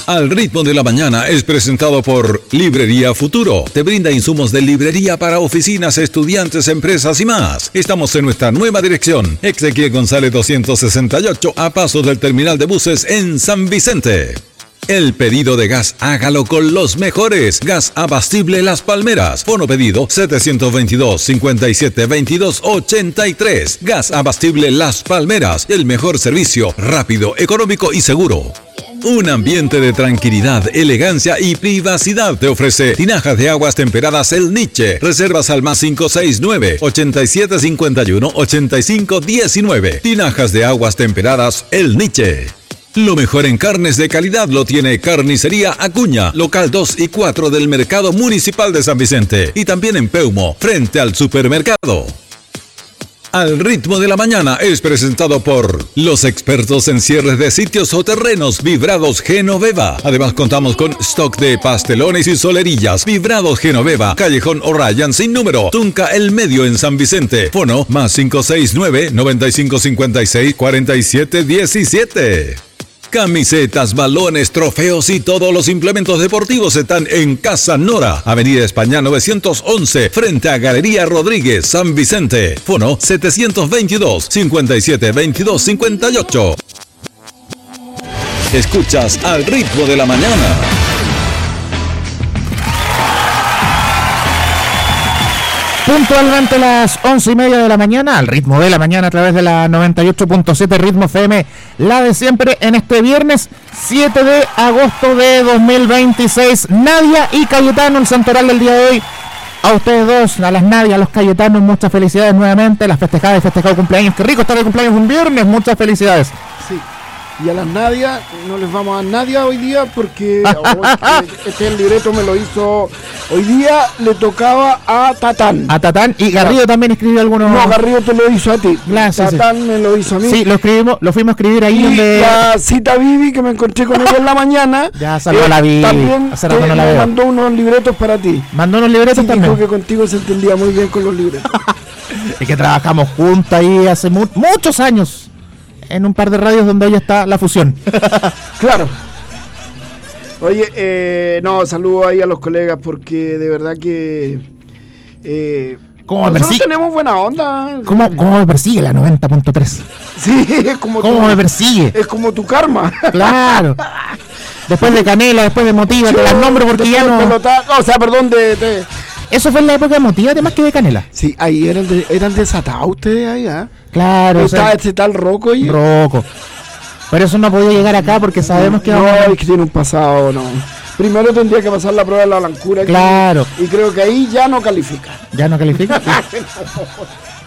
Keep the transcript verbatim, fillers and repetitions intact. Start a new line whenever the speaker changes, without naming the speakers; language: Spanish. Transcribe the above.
Al ritmo de la mañana es presentado por Librería Futuro. Te brinda insumos de librería para oficinas, estudiantes, empresas y más. Estamos en nuestra nueva dirección, Exequiel González doscientos sesenta y ocho, a pasos del terminal de buses en San Vicente. El pedido de gas, hágalo con los mejores. Gas Abastible Las Palmeras. Fono pedido setecientos veintidós, cincuenta y siete, veintidós, ochenta y tres. Gas Abastible Las Palmeras. El mejor servicio, rápido, económico y seguro. Un ambiente de tranquilidad, elegancia y privacidad te ofrece Tinajas de Aguas Temperadas El Niche. Reservas al más cinco seis nueve, ochenta y siete cincuenta y uno, ochenta y cinco diecinueve. Tinajas de Aguas Temperadas El Niche. Lo mejor en carnes de calidad lo tiene Carnicería Acuña, local dos y cuatro del Mercado Municipal de San Vicente. Y también en Peumo, frente al supermercado. Al ritmo de la mañana es presentado por los expertos en cierres de sitios o terrenos, Vibrados Genoveva. Además contamos con stock de pastelones y solerillas. Vibrados Genoveva, Callejón O'Ryan sin número, Tunca El Medio en San Vicente. Fono más cinco seis nueve, noventa y cinco cincuenta y seis, cuarenta y siete diecisiete. Camisetas, balones, trofeos y todos los implementos deportivos están en Casa Nora, Avenida España novecientos once, frente a Galería Rodríguez, San Vicente. Fono setecientos veintidós, cincuenta y siete, veintidós, cincuenta y ocho. Escuchas Al ritmo de la mañana.
Puntualmente las once y media de la mañana, al ritmo de la mañana a través de la noventa y ocho punto siete Ritmo F M, la de siempre, en este viernes siete de agosto de dos mil veintiséis. Nadia y Cayetano, el santoral del día de hoy. A ustedes dos, a las Nadia, a los Cayetanos, muchas felicidades nuevamente, las festejadas y festejados cumpleaños. Qué rico estar de cumpleaños un viernes, muchas felicidades.
Sí. Y a las Nadia, no les vamos a dar Nadia hoy día porque este el libreto me lo hizo. Hoy día le tocaba a Tatán.
A Tatán, y Garrido también escribió algunos.
No, Garrido te lo hizo a ti.
Gracias.
Tatán sí. Me lo hizo a mí.
Sí, lo escribimos, lo fuimos a escribir ahí
y
donde.
La cita Vivi, que me encontré con ella en la mañana.
Ya saludó a la Vivi.
También
Hace
te,
rato no la veo.
mandó unos libretos para ti.
Mandó unos libretos
sí,
también.
Dijo que contigo se entendía muy bien con los libretos.
Es que trabajamos juntos ahí hace mu- muchos años. En un par de radios donde hoy está la fusión.
Claro. Oye, eh, no, saludo ahí a los colegas porque de verdad que eh,
¿Cómo me
nosotros
persigue?
tenemos buena onda.
¿Cómo, cómo me persigue la noventa punto tres?
Sí, es como
¿Cómo
tu,
me persigue?
Es como tu karma.
Claro. Después de Canela, después de Motiva, te las nombro porque ya no...
Pelota, no, o sea, perdón, de... de
Eso fue en la época de Motiva, además que de Canela.
Sí, ahí eran, de, eran desatados ustedes ahí, ¿ah? ¿eh?
Claro.
Estaba
o sea,
ese tal Rocco y...
Rocco. Pero eso no podía llegar acá porque sabemos que...
No,
vamos a...
es que tiene un pasado, no. Primero tendría que pasar la prueba de la blancura.
Claro.
Y creo que ahí ya no califica.
¿Ya no califica?